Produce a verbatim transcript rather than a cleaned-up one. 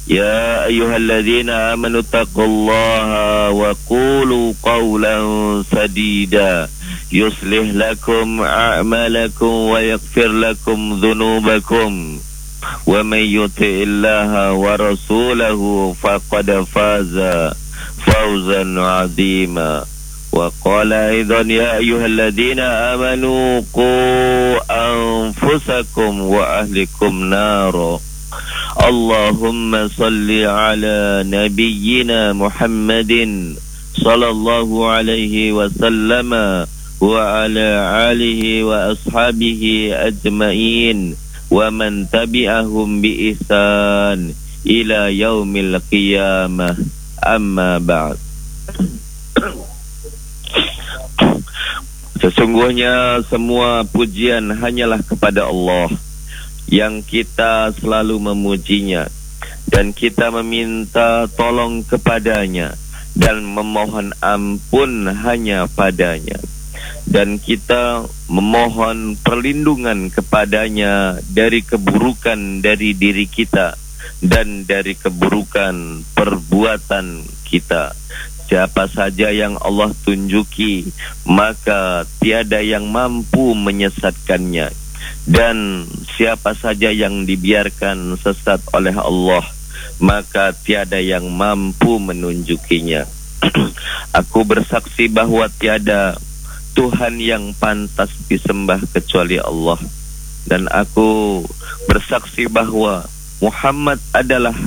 يا أيها الذين آمنوا اتقوا الله وقولوا قولا سديدا يصلح لكم أعمالكم ويغفر لكم ذنوبكم ومن يطع الله ورسوله فقد فاز فوزا عظيما. وقال أيضا يا أيها الذين آمنوا قوا أنفسكم وأهلكم نارا اللهم صل على نبينا محمد صلى الله عليه وسلم وعلى آله وأصحابه أجمعين ومن تبعهم بإحسان إلى يوم القيامة. أما بعد. Sesungguhnya semua pujian hanyalah kepada Allah, yang kita selalu memujinya, dan kita meminta tolong kepadanya dan memohon ampun hanya padanya, dan kita memohon perlindungan kepadanya dari keburukan dari diri kita dan dari keburukan perbuatan kita. Siapa saja yang Allah tunjuki, maka tiada yang mampu menyesatkannya, dan siapa saja yang dibiarkan sesat oleh Allah, maka tiada yang mampu menunjukinya. Aku bersaksi bahawa tiada Tuhan yang pantas disembah kecuali Allah, dan aku bersaksi bahawa Muhammad adalah